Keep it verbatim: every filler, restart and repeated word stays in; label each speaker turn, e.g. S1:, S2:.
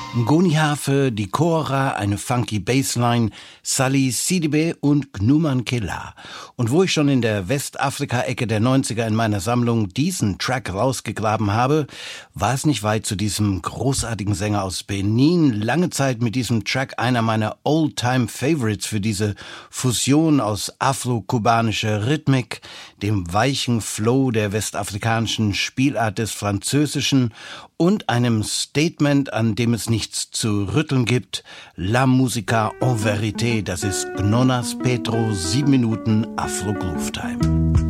S1: Ngoni Hafe, die Kora, eine funky Bassline, Sally Sidibe und Gnuman Kela. Und wo ich schon in der Westafrika-Ecke der neunziger in meiner Sammlung diesen Track rausgegraben habe, war es nicht weit zu diesem großartigen Sänger aus Benin. Lange Zeit mit diesem Track einer meiner Old-Time-Favorites für diese Fusion aus afro-kubanischer Rhythmik, dem weichen Flow der westafrikanischen Spielart des Französischen und einem Statement, an dem es nichts zu rütteln gibt. La Musica en Vérité, das ist Gnonas Petro, sieben Minuten Afro Groove Time.